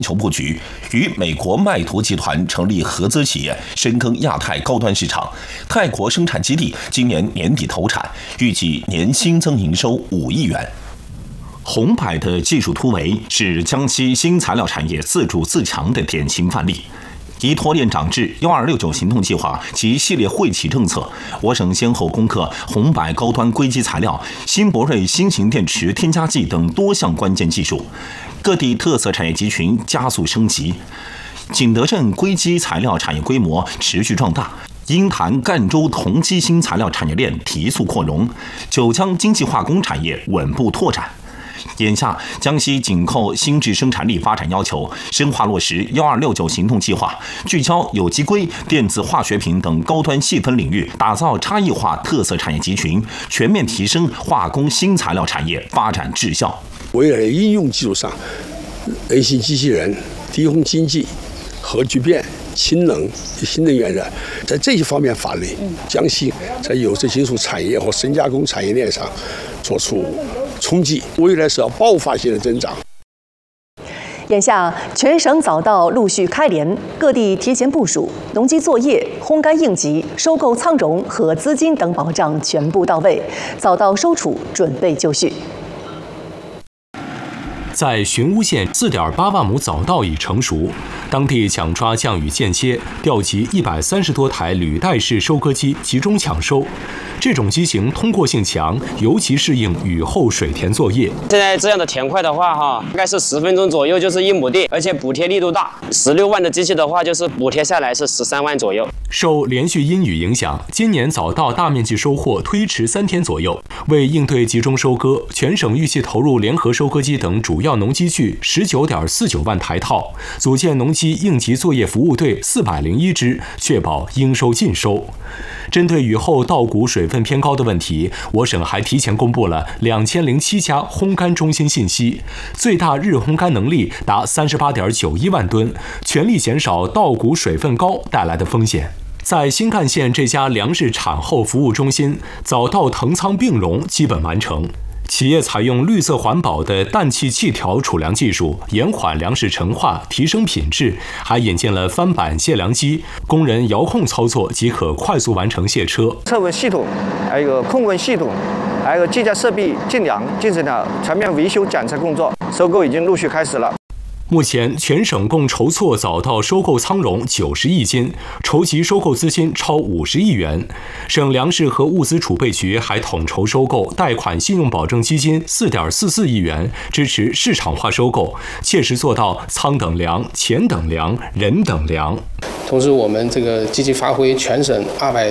球布局，与美国麦图集团成立合资企业，深耕亚太高端市场。泰国生产基地今年年底投产，预计年新增营收5亿元。红柏的技术突围是江西新材料产业自主自强的典型范例。依脱链长治、1269行动计划及系列惠企政策，我省先后攻克红柏高端硅基材料、新博瑞新型电池添加剂等多项关键技术，各地特色产业集群加速升级。景德镇硅基材料产业规模持续壮大，鹰潭赣州同基新材料产业链提速扩容，九江精细化工产业稳步拓展。眼下，江西紧扣新质生产力发展要求，深化落实1269行动计划，聚焦有机硅、电子化学品等高端细分领域，打造差异化特色产业集群，全面提升化工新材料产业发展质效。 未来应用技术上，人形机器人、低空经济、核聚变、氢能、新能源的，在这些方面发力，江西在有色金属产业和深加工产业链上做出冲击，未来是要爆发性的增长。 眼下，全省早稻陆续开联，各地提前部署，农机作业、烘干应急、收购仓容和资金等保障全部到位，早稻收储准备就绪。 在寻乌县4.8万亩早稻已成熟，当地抢抓降雨间歇，调集130多台履带式收割机集中抢收。这种机型通过性强，尤其适应雨后水田作业。 现在这样的田块的话，大概是10分钟左右就是1亩地，而且补贴力度大。16万的机器的话，就是补贴下来是13万左右。受连续阴雨影响，今年早稻大面积收获推迟3天左右。为应对集中收割，全省预计投入联合收割机等主要农机具19.49万台套，组建农机应急作业服务队401支，确保应收尽收。针对雨后稻谷水分偏高的问题，我省还提前公布了2007家烘干中心信息，最大日烘干能力达38.91万吨，全力减少稻谷水分高带来的风险。在新干线这家粮食产后服务中心，早稻藤仓并容基本完成。企业采用绿色环保的氮气气条储粮技术，延缓粮食陈化，提升品质，还引进了翻板卸粮机，工人遥控操作即可快速完成卸车。 测温系统，还有一个控温系统，还有计价设备进粮，进行了全面维修检测工作，收购已经陆续开始了。 目前，全省共筹措早稻收购仓容90亿斤，筹集收购资金超50亿元。省粮食和物资储备局还统筹收购贷款信用保证基金4.44亿元，支持市场化收购，切实做到仓等粮、钱等粮、人等粮。 同时，我们这个积极发挥全省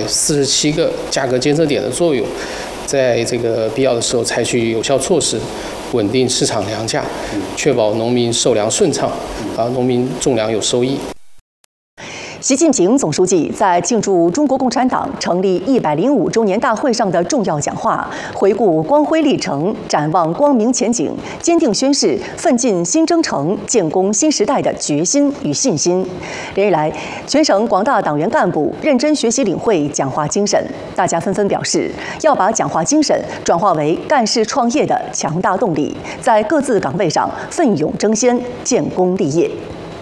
247个价格监测点的作用，在这个必要的时候采取有效措施，稳定市场粮价，确保农民收粮顺畅，农民种粮有收益。 习近平总书记在庆祝中国共产党成立105周年大会上的重要讲话，回顾光辉历程，展望光明前景，坚定宣示奋进新征程、建功新时代的决心与信心。连日来，全省广大党员干部认真学习领会讲话精神，大家纷纷表示要把讲话精神转化为干事创业的强大动力，在各自岗位上奋勇争先，建功立业。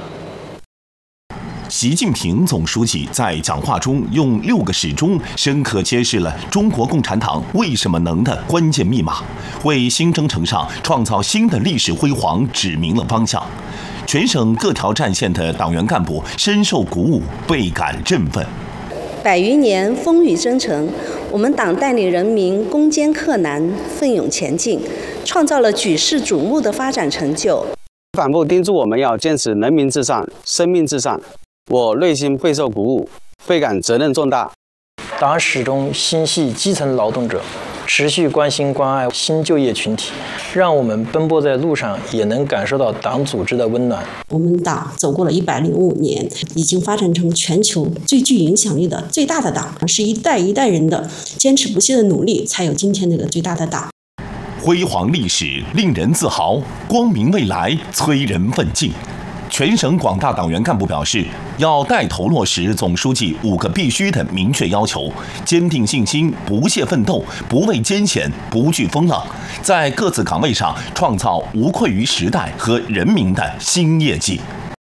习近平总书记在讲话中用6个始终深刻揭示了中国共产党为什么能的关键密码，为新征程上创造新的历史辉煌指明了方向。全省各条战线的党员干部深受鼓舞，倍感振奋。 100余年风雨征程，我们党带领人民攻坚克难，奋勇前进，创造了举世瞩目的发展成就。 反复叮嘱我们要坚持人民至上、生命至上。我内心备受鼓舞，倍感责任重大。 党始终心系基层劳动者，持续关心关爱新就业群体，让我们奔波在路上也能感受到党组织的温暖。 我们党走过了105年，已经发展成全球最具影响力的最大的党，是一代一代人的坚持不懈的努力，才有今天这个最大的党。 辉煌历史令人自豪，光明未来催人奋进。全省广大党员干部表示，要带头落实总书记5个必须的明确要求，坚定信心，不懈奋斗，不畏艰险，不惧风浪，在各自岗位上创造无愧于时代和人民的新业绩。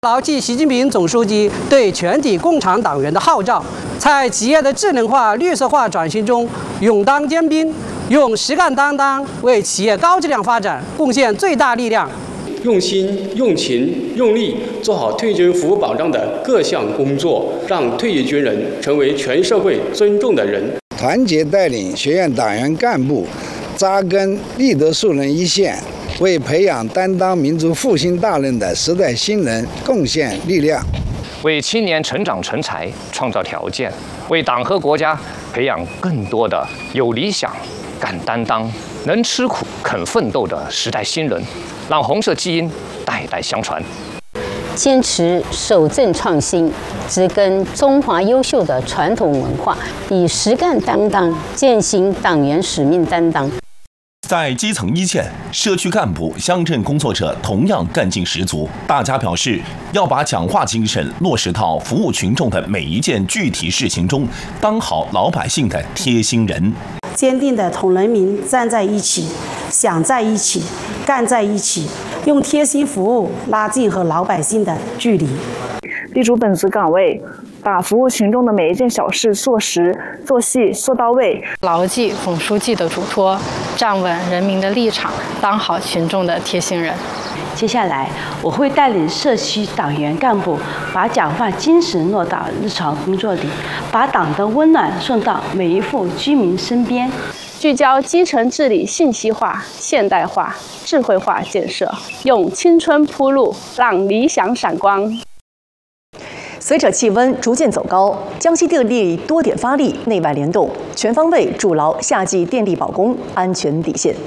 牢记习近平总书记对全体共产党员的号召，在企业的智能化、绿色化转型中勇当尖兵，用实干担当为企业高质量发展贡献最大力量。 用心、用情、用力做好退役军人服务保障的各项工作，让退役军人成为全社会尊重的人。 团结带领学院党员干部扎根立德树人一线，为培养担当民族复兴大任的时代新人贡献力量， 为青年成长成才创造条件，为党和国家培养更多的有理想、敢担当、能吃苦、肯奋斗的时代新人，让红色基因代代相传。 坚持守正创新，植根中华优秀的传统文化，以实干担当践行党员使命担当。 在基层一线，社区干部、乡镇工作者同样干劲十足。大家表示，要把讲话精神落实到服务群众的每一件具体事情中，当好老百姓的贴心人。 坚定地同人民站在一起，想在一起，干在一起，用贴心服务拉近和老百姓的距离。 立足本职岗位，把服务群众的每一件小事做实、做细、做到位， 牢记总书记的嘱托，站稳人民的立场，当好群众的贴心人。 接下来，我会带领社区党员干部，把讲话精神落到日常工作里，把党的温暖送到每一户居民身边， 聚焦基层治理信息化、现代化、智慧化建设，用青春铺路，让理想闪光。 随着气温逐渐走高，江西电力多点发力，内外联动，全方位筑牢夏季电力保供安全底线。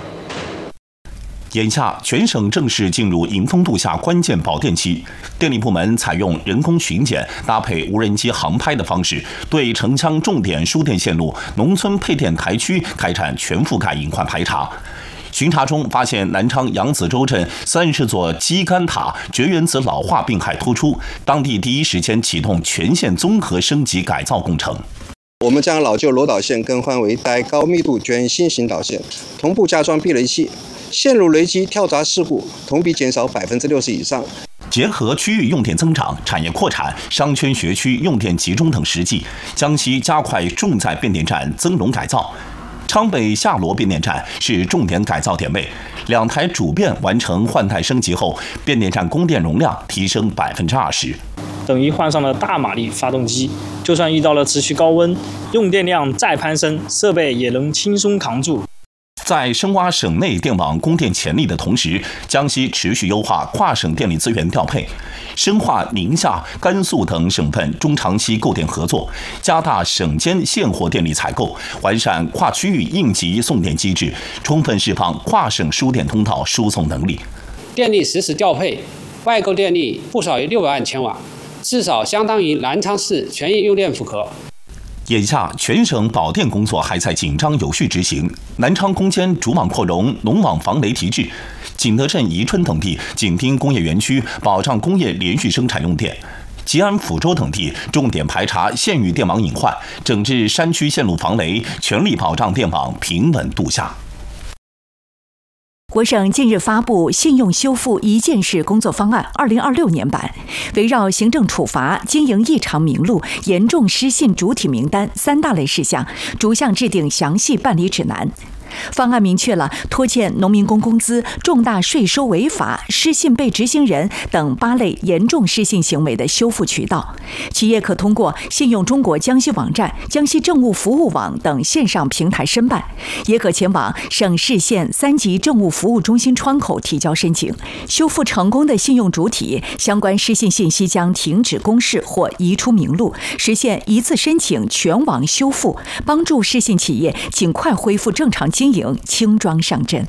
眼下，全省正式进入迎风度夏关键保电期，电力部门采用人工巡检搭配无人机航拍的方式，对城乡重点输电线路、农村配电台区开展全覆盖隐患排查。巡查中发现南昌扬子洲镇30座基干塔绝缘子老化病害突出，当地第一时间启动全线综合升级改造工程。 我们将老旧楼导线更换为带高密度绝缘新型导线，同步加装避雷器，线路雷击跳闸事故同比减少60%以上。 结合区域用电增长、产业扩产、商圈学区用电集中等实际，江西加快重载变电站增容改造。昌北夏罗变电站是重点改造点位，2台主变完成换代升级后，变电站供电容量提升20%。 等于换上了大马力发动机，就算遇到了持续高温，用电量再攀升，设备也能轻松扛住。 在深挖省内电网供电潜力的同时，江西持续优化跨省电力资源调配，深化宁夏、甘肃等省份中长期购电合作，加大省间现货电力采购，完善跨区域应急送电机制，充分释放跨省输电通道输送能力。 电力实时调配，外购电力不少于600万千瓦，至少相当于南昌市全域用电负荷。 眼下，全省保电工作还在紧张有序执行。南昌攻坚主网扩容、农网防雷提质，景德镇、宜春等地紧盯工业园区，保障工业连续生产用电。吉安、抚州等地重点排查县域电网隐患，整治山区线路防雷，全力保障电网平稳度夏。 我省近日发布信用修复一件事工作方案2026年版，围绕行政处罚、经营异常名录、严重失信主体名单3大类事项，逐项制定详细办理指南。方案明确了拖欠农民工工资、重大税收违法、失信被执行人等8类严重失信行为的修复渠道。企业可通过信用中国江西网站、江西政务服务网等线上平台申办，也可前往省市县3级政务服务中心窗口提交申请。修复成功的信用主体，相关失信信息将停止公示或移出名录，实现一次申请全网修复，帮助失信企业尽快恢复正常经营，轻装上阵。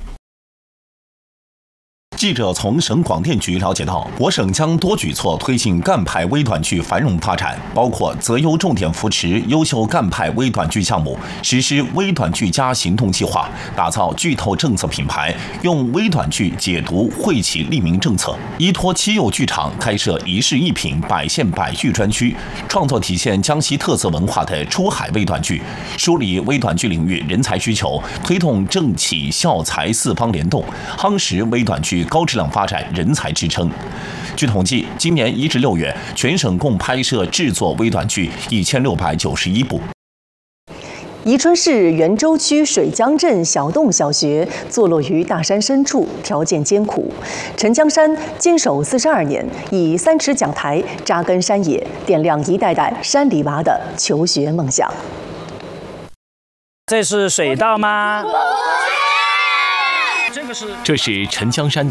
记者从省广电局了解到，我省将多举措推进赣派微短剧繁荣发展，包括择优重点扶持优秀赣派微短剧项目，实施微短剧加行动计划，打造剧透政策品牌，用微短剧解读惠企利民政策，依托七幼剧场开设一市一品百县百剧专区，创作体现江西特色文化的出海微短剧，梳理微短剧领域人才需求，推动政企校财4方联动，夯实微短剧高质量发展人才支撑。 据统计，今年1至6月，全省共拍摄制作微短剧1691部。 宜春市元州区水江镇小洞小学坐落于大山深处，条件艰苦。陈江山坚守42年，以3尺讲台扎根山野，点亮一代代山里娃的求学梦想。 这是水稻吗？ 这是陈江山的